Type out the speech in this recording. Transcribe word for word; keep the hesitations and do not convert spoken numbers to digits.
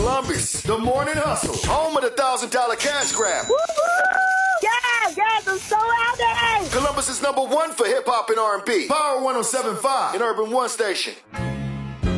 Columbus, the Morning Hustle, home of the thousand dollar cash grab. Woo-hoo! Yes, yes, I'm so happy! Columbus is number one for hip hop and R and B. Power one oh seven point five and Urban One Station.